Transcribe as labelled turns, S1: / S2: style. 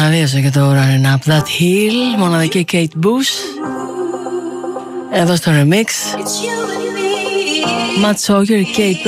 S1: Βραβίασε και το Running Up That Hill, μοναδική Kate Bush. Εδώ στο remix Matt Sawyer, Kate